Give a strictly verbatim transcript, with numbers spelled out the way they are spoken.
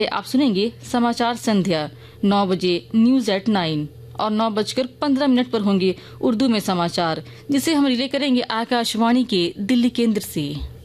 आप सुनेंगे समाचार संध्या नौ बजे न्यूज एट नाइन और नौ बजकर पंद्रह मिनट पर होंगे उर्दू में समाचार, जिसे हम रिले करेंगे आकाशवाणी के दिल्ली केंद्र से।